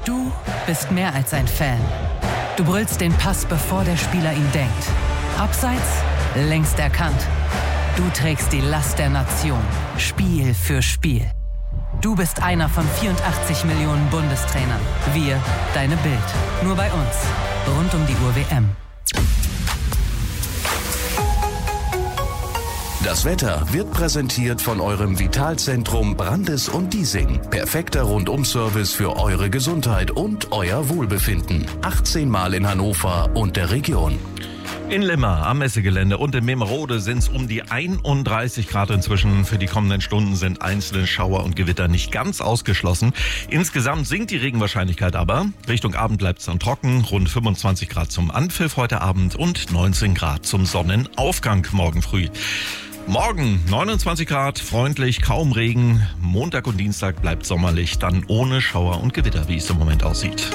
Du bist mehr als ein Fan. Du brüllst den Pass, bevor der Spieler ihn denkt. Abseits, längst erkannt. Du trägst die Last der Nation, Spiel für Spiel. Du bist einer von 84 Millionen Bundestrainern. Wir, deine Bild. Nur bei uns. Rund um die Uhr WM. Das Wetter wird präsentiert von eurem Vitalzentrum Brandes und Diesing. Perfekter Rundum-Service für eure Gesundheit und euer Wohlbefinden. 18 Mal in Hannover und der Region. In Limmer am Messegelände und in Memmerode sind es um die 31 Grad inzwischen. Für die kommenden Stunden sind einzelne Schauer und Gewitter nicht ganz ausgeschlossen. Insgesamt sinkt die Regenwahrscheinlichkeit aber. Richtung Abend bleibt es dann trocken. Rund 25 Grad zum Anpfiff heute Abend und 19 Grad zum Sonnenaufgang morgen früh. Morgen 29 Grad, freundlich, kaum Regen. Montag und Dienstag bleibt sommerlich, dann ohne Schauer und Gewitter, wie es im Moment aussieht.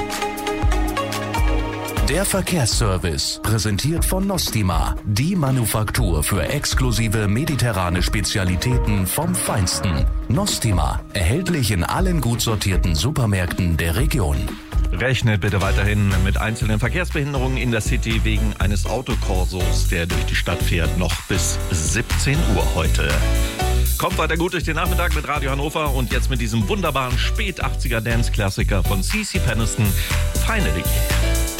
Der Verkehrsservice, präsentiert von Nostima, die Manufaktur für exklusive mediterrane Spezialitäten vom Feinsten. Nostima, erhältlich in allen gut sortierten Supermärkten der Region. Rechnet bitte weiterhin mit einzelnen Verkehrsbehinderungen in der City wegen eines Autokorsos, der durch die Stadt fährt, noch bis 17 Uhr heute. Kommt weiter gut durch den Nachmittag mit Radio Hannover und jetzt mit diesem wunderbaren Spät-80er Dance-Klassiker von CeCe Peniston, Finally.